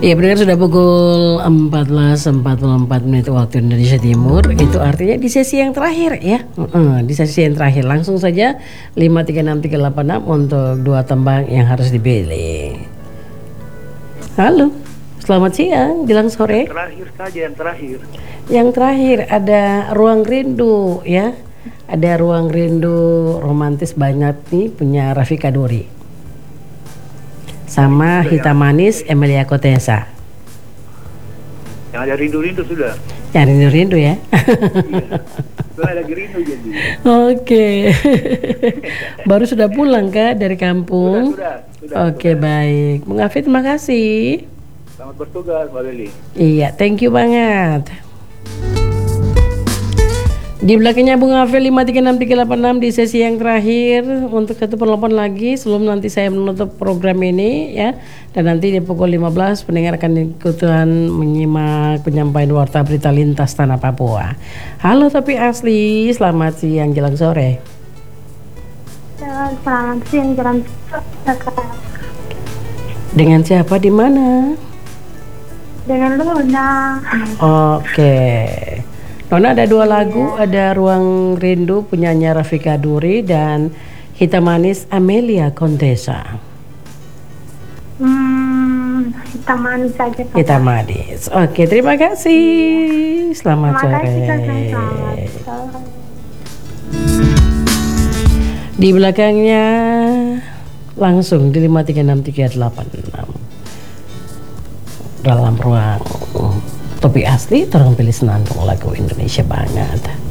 Ya, benar sudah pukul 14.44 waktu Indonesia Timur. Itu artinya di sesi yang terakhir ya. Di sesi yang terakhir langsung saja 536386 untuk dua tembang yang harus dipilih. Halo, selamat siang, jelang sore. Terakhir saja, yang terakhir. Yang terakhir ada Ruang Rindu ya. Ada Ruang Rindu romantis banget nih punya Raffika Duri. Sama Hitam Manis Emilia Contessa. Yang ada rindu-rindu sudah. Yang rindu-rindu ya. Iya. Sudah lagi rindu jadi. Oke. Baru sudah pulang kah dari kampung? Sudah. Oke, baik. Bung Afid, terima kasih. Selamat bertugas, Mbak Leli. Iya, thank you banget. Di belakangnya Bung Afil 536386 di sesi yang terakhir untuk satu penelpon lagi sebelum nanti saya menutup program ini ya. Dan nanti di pukul 15 pendengar akan ikutan menyimak penyampaian warta berita lintas tanah Papua. Halo tapi asli, selamat siang jelang sore. Selamat siang jelang sore. Dengan siapa di mana? Dengan Luna. Oke. Nona ada dua lagu, ada Ruang Rindu punyanya Raffika Duri dan Hitam Manis Emilia Contessa. Hitam Manis saja. Hitam Manis. Oke, terima kasih. Selamat sore. Di belakangnya langsung di 536386 dalam ruang Topi Asli, tolong pilih senandung lagu Indonesia banget.